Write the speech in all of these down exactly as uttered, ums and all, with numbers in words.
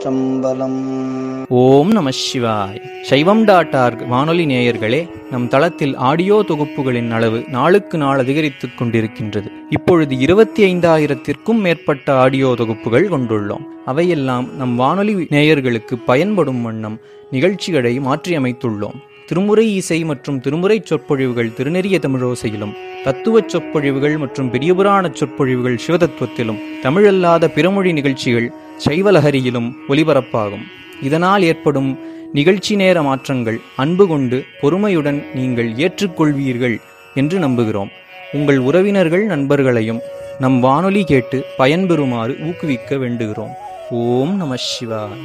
திருச்சிற்றம்பலம். ஓம் நம சிவாய். சைவம் டாட் ஆர்க் வானொலி நேயர்களே, நம் தளத்தில் ஆடியோ தொகுப்புகளின் அளவு நாளுக்கு நாள் அதிகரித்துக் கொண்டிருக்கின்றது. இப்பொழுது இருபத்தி ஐந்தாயிரத்திற்கும் மேற்பட்ட ஆடியோ தொகுப்புகள் கொண்டுள்ளோம். அவையெல்லாம் நம் வானொலி நேயர்களுக்கு பயன்படும் வண்ணம் நிகழ்ச்சிகளை மாற்றியமைத்துள்ளோம். திருமுறை இசை மற்றும் திருமுறை சொற்பொழிவுகள் திருநெறிய தமிழோசையிலும், தத்துவ சொற்பொழிவுகள் மற்றும் பெரியபுராண சொற்பொழிவுகள் சிவதத்துவத்திலும், தமிழல்லாத பிறமொழி நிகழ்ச்சிகள் சைவலஹரியிலும் ஒலிபரப்பாகும். இதனால் ஏற்படும் நிகழ்ச்சி நேர மாற்றங்கள் அன்பு கொண்டு பொறுமையுடன் நீங்கள் ஏற்றுக்கொள்வீர்கள் என்று நம்புகிறோம். உங்கள் உறவினர்கள் நண்பர்களையும் நம் வானொலி கேட்டு பயன்பெறுமாறு ஊக்குவிக்க வேண்டுகிறோம். ஓம் நம சிவாய.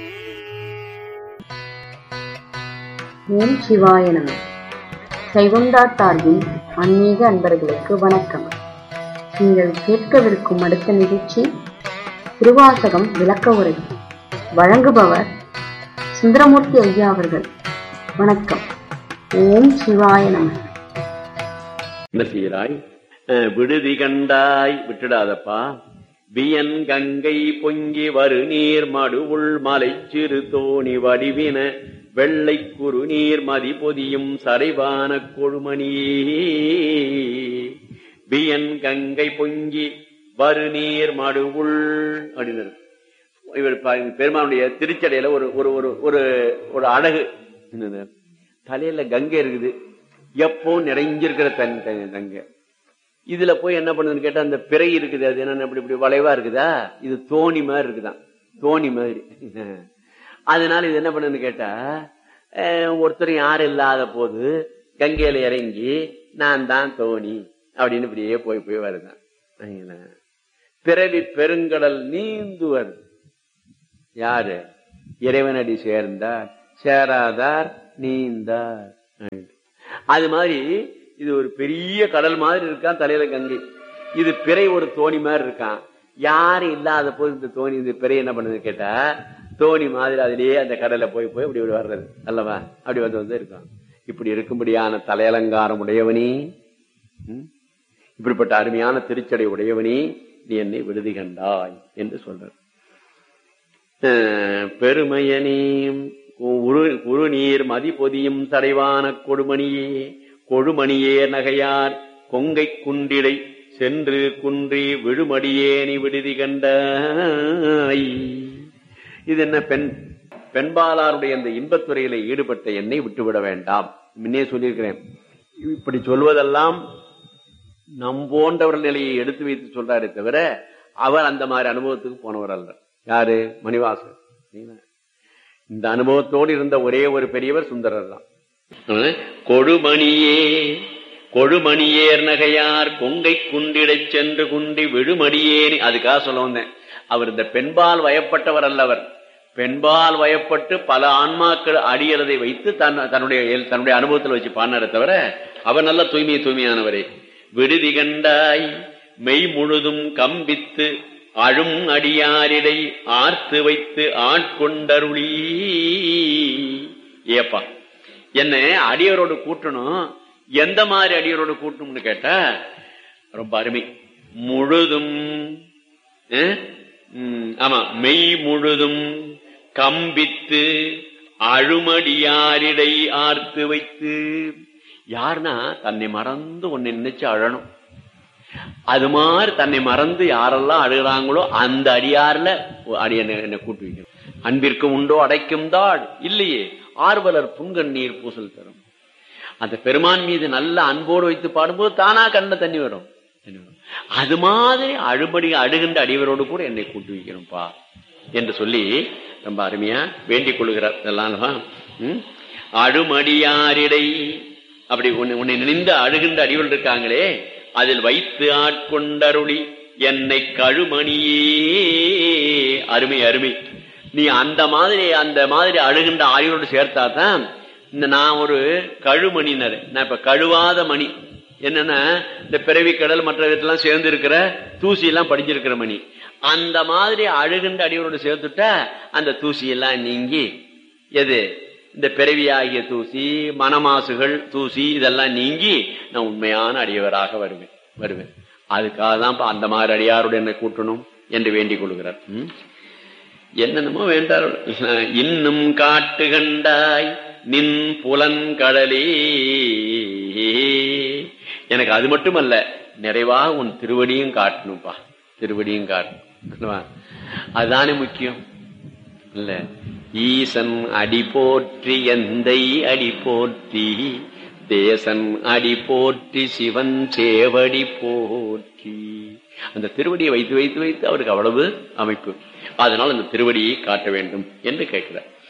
ஓம் சிவாய நம. சைவம் டாட் ஆர்கின் ஆன்மீக அன்பர்களுக்கு வணக்கம். நீங்கள் கேட்கவிருக்கும் அடுத்த நிகழ்ச்சி திருவாசகம் விளக்க உரை. வழங்குபவர் சுந்தரமூர்த்தி ஐயா அவர்கள். வணக்கம். ஓம் சிவாய நம. என்ன செய்கிறாய்? விடுதி கண்டாய், விட்டுடாதப்பா. வியன் கங்கை பொங்கி வரு நீர் மடுவுள் மலை சிறு தோணி வடிவின வெள்ளை குறு நீர் மதி பொதியும் சரைவான கொழுமணியே. வியன் கங்கை பொங்கி வரு நீர் மடுவுள் அப்படின்னு இவர் பெருமானுடைய திருச்சடையில ஒரு ஒரு ஒரு ஒரு அழகு. தலையில கங்கை இருக்குது, எப்போ நிறைஞ்சிருக்கிற தன் கங்கை. இதுல போய் என்ன பண்ணுதுன்னு கேட்டா, அந்த பிறை இருக்குது, அது என்ன இப்படி இப்படி வளைவா இருக்குதா, இது தோணி மாதிரி இருக்குதான், தோணி மாதிரி. அதனால இது என்ன பண்ணுன்னு கேட்டா, ஒருத்தர் யாரும் இல்லாத போது கங்கையில இறங்கி நான் தான் தோணி அப்படின்னு இப்படியே போய் போய் வருதான். பிறவி பெருங்கடல் நீந்துவர் யாரு? இறைவனடி சேர்ந்தார், சேராதார் நீந்தார். அது மாதிரி இது ஒரு பெரிய கடல் மாதிரி இருக்கான் தலையில கங்கை. இது பிறை ஒரு தோணி மாதிரி இருக்கான். யாரும் இல்லாத போது இந்த தோணி, இந்த பிறை என்ன பண்ணுது கேட்டா, தோணி மாதிரி அதிலேயே அந்த கடலை போய் போய் இப்படி வர்றது அல்லவா, அப்படி வந்து வந்து இருக்கான். இப்படி இருக்கும்படியான தலையலங்காரம் உடையவனே, இப்படிப்பட்ட அருமையான திருச்சடை உடையவனே, நீ என்னை விடுதி கண்டாய் என்று சொல்ற. பெருமையனே குறு நீர் மதி பொதியும் சடைவான கொடுமணியே, கொழுமணியே நகையார் கொங்கை குண்டிடை சென்று குன்றி விழுமடியே நீ விடுதி கண்டாய். இது என்ன? பெண் பெண்பாலாருடைய அந்த இன்பத்துறையில ஈடுபட்ட என்னை விட்டுவிட வேண்டாம். முன்னே சொல்லியிருக்கிறேன். இப்படி சொல்வதெல்லாம் நம் போன்றவர்கள் நிலையை எடுத்து வைத்து சொல்றாரே தவிர, அவர் அந்த மாதிரி அனுபவத்துக்கு போனவர் அல்ல. யாரு? மணிவாசகர். இந்த அனுபவத்தோடு இருந்த ஒரே ஒரு பெரியவர் சுந்தரர் தான். கொடுமணியே கொழுமணியேர் நகையார் கொங்கை குண்டிடை சென்று குண்டி விழுமடியேனி. அதுக்காக சொல்ல வந்தேன், அவர் இந்த பெண்பால் வயப்பட்டவர் அல்லவர். பெண்பால் வயப்பட்டு பல ஆன்மாக்கள் அடியறதை வைத்து தன் தன்னுடைய தன்னுடைய அனுபவத்தில் வச்சு பாடினாரே தவிர, அவர் நல்ல தூய்மை தூய்மையானவரே. விடுதி கண்டாய் மெய் முழுதும் கம்பித்து அழும் அடியாரிடை ஆர்த்து வைத்து ஆட்கொண்டருளி. ஏப்பா, என்ன அடியரோடு கூட்டணும், எந்த மாதிரி அடியரோடு கூட்டணும்னு கேட்டா, ரொம்ப அருமை. முழுதும், ஆமா, மெய் முழுதும் கம்பித்து அழுமடியாரிடை ஆர்த்து வைத்து. யாருன்னா தன்னை மறந்து ஒன்னை நினைச்சு அழணும். அது மாதிரி தன்னை மறந்து யாரெல்லாம் அழுகிறாங்களோ அந்த அடியார்ல அடிய என்ன கூட்டு வைக்கணும். அன்பிற்கு உண்டோ அடைக்கும் தாள் இல்லையே, ஆர்வலர் புன்கண்ணீர் பூசல் தரும். அந்த பெருமான் மீது நல்ல அன்போடு வைத்து பாடும்போது தானா கண்ண தண்ணி வரும். அது மாதிரி அழுபடி அழுகின்ற அடிவரோடு கூட என்னை கூட்டு வைக்கணும்பா என்று சொல்லி ரொம்ப அருமையா வேண்டிக் கொள்கிறார். இதெல்லாம் அழுமடியாரிடை, அப்படி உன்னை நினைந்து அழுகின்ற அடிவர்கள் இருக்காங்களே, அதில் வைத்து ஆட்கொண்டருளி என்னை கழுமணியே. அருமை அருமை. நீ அந்த மாதிரி அந்த மாதிரி அழுகின்ற அடிவரோடு சேர்த்தாதான் இந்த நான் ஒரு கழுமணினர். நான் இப்ப கழுவாத மணி. என்னன்னா இந்த பிறவி கடல் மற்ற இதெல்லாம் சேர்ந்து இருக்கிற தூசி எல்லாம் படிஞ்சிருக்கிற மணி. அந்த மாதிரி அழுகின்ற அடிவரோடு சேர்த்துட்டா அந்த தூசி எல்லாம் நீங்கி, எது இந்த பிறவியாகிய தூசி, மனமாசுகள் தூசி இதெல்லாம் நீங்கி நான் உண்மையான அடியவராக வருவேன் வருவேன் அதுக்காக தான் அந்த மாதிரி அடியாரோடு என்னை கூட்டணும் என்று வேண்டிக் கொள்கிறார். என்னென்னமோ வேண்டார். இன்னும் காட்டு கண்டாய் நின் புலன்கடலே, எனக்கு அது மட்டுமல்ல, நிறைவா உன் திருவடியும் காட்டணும்பா, திருவடியும் காட்டணும். அதுதானே முக்கியம் இல்ல. ஈசன் அடி போற்றி எந்தை அடி போற்றி, தேசன் அடி போற்றி சிவன் சேவடி போற்றி. அந்த திருவடியை வைத்து வைத்து வைத்து அவருக்கு அவ்வளவு அமைப்பு. அதனால் அந்த திருவடியை காட்ட வேண்டும் என்று கேட்கிறார்.